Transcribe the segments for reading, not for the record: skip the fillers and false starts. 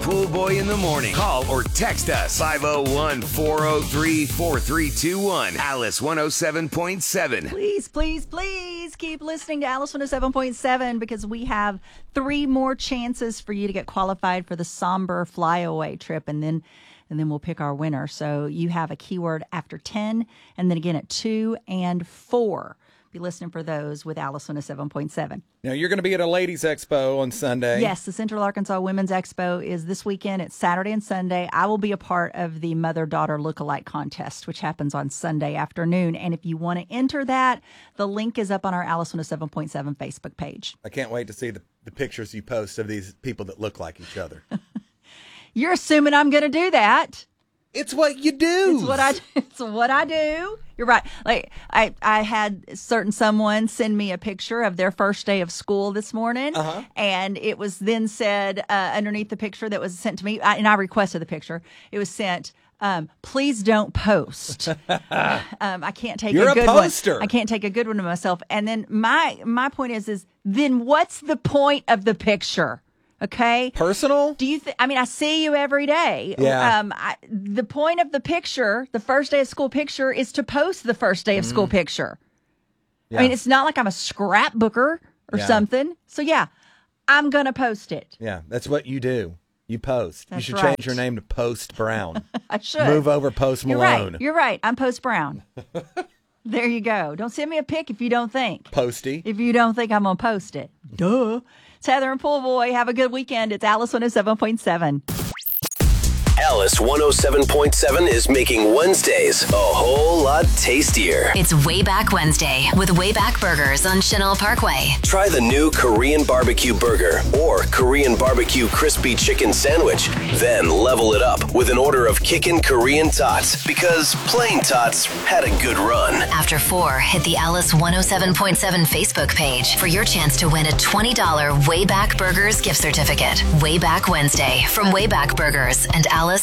Pool Boy in the morning. Call or text us 501-403-4321. Alice 107.7. Please, please, please keep listening to Alice 107.7 because we have 3 more chances for you to get qualified for the Somber Flyaway trip, and then we'll pick our winner. So you have a keyword after 10 and then again at 2 and 4. Be listening for those with Alice 107.7. Now, you're going to be at a ladies' expo on Sunday. Yes, the Central Arkansas Women's Expo is this weekend. It's Saturday and Sunday. I will be a part of the mother-daughter lookalike contest, which happens on Sunday afternoon. And if you want to enter that, the link is up on our Alice 107.7 Facebook page. I can't wait to see the pictures you post of these people that look like each other. You're assuming I'm going to do that. It's what you do. It's what I do. You're right. Like I had someone send me a picture of their first day of school this morning, and it was then said underneath the picture that was sent to me, and I requested the picture. It was sent. Please don't post. I can't take You're a good a poster. one. I can't take a good one of myself. And then my point is then what's the point of the picture? Okay. Personal? Do you I see you every day. Yeah. The point of the picture, the first day of school picture, is to post the first day of school picture. Yeah. I mean, it's not like I'm a scrapbooker or something. So yeah, I'm going to post it. Yeah. That's what you do. You post. That's you should right. change your name to Post Brown. I should. Move over Post Malone. You're right. I'm Post Brown. There you go. Don't send me a pic if you don't think. Posty. If you don't think I'm going to post it. Duh. It's Heather and Pool Boy. Have a good weekend. It's Alice 107.7. Alice 107.7 is making Wednesdays a whole lot tastier. It's Way Back Wednesday with Way Back Burgers on Chenal Parkway. Try the new Korean barbecue burger or Korean barbecue crispy chicken sandwich. Then level it up with an order of Kickin' Korean Tots, because plain Tots had a good run. After 4, hit the Alice 107.7 Facebook page for your chance to win a $20 Way Back Burgers gift certificate. Way Back Wednesday from Way Back Burgers and Alice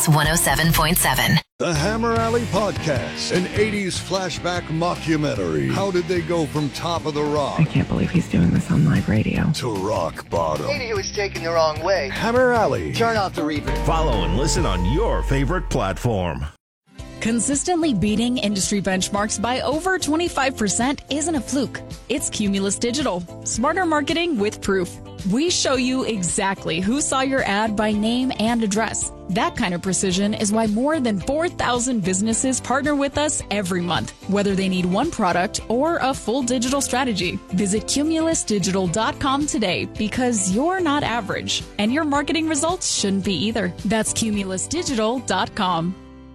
107.7. The Hammer Alley Podcast, an 80s flashback mockumentary. How did they go from top of the rock I can't believe he's doing this on live radio. to rock bottom? Maybe he was taken the wrong way. Hammer Alley. Turn off the reverb. Follow and listen on your favorite platform. Consistently beating industry benchmarks by over 25% isn't a fluke. It's Cumulus Digital. Smarter marketing with proof. We show you exactly who saw your ad by name and address. That kind of precision is why more than 4,000 businesses partner with us every month, whether they need one product or a full digital strategy. Visit cumulusdigital.com today, because you're not average, and your marketing results shouldn't be either. That's cumulusdigital.com.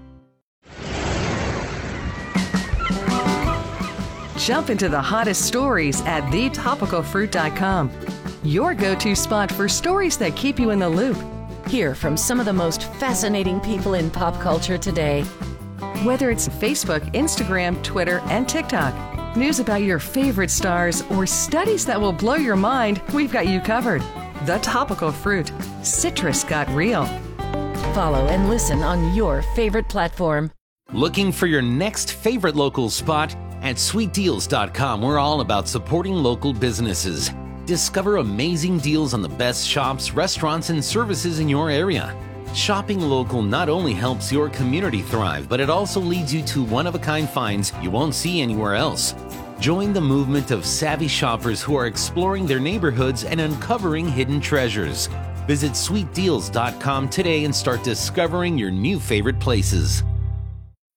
Jump into the hottest stories at thetopicalfruit.com. Your go-to spot for stories that keep you in the loop. Hear from some of the most fascinating people in pop culture today. Whether it's Facebook, Instagram, Twitter, and TikTok, news about your favorite stars, or studies that will blow your mind, we've got you covered. The Topical Fruit. Citrus got real. Follow and listen on your favorite platform. Looking for your next favorite local spot? At sweetdeals.com, we're all about supporting local businesses. Discover amazing deals on the best shops, restaurants, and services in your area. Shopping local not only helps your community thrive, but it also leads you to one-of-a-kind finds you won't see anywhere else. Join the movement of savvy shoppers who are exploring their neighborhoods and uncovering hidden treasures. Visit sweetdeals.com today and start discovering your new favorite places.